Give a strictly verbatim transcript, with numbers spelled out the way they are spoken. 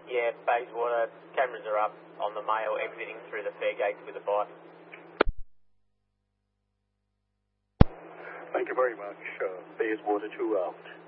Yeah, Bayswater, cameras are up on the male exiting through the fare gates with a bike. Thank you very much. Uh, Bayswater two out.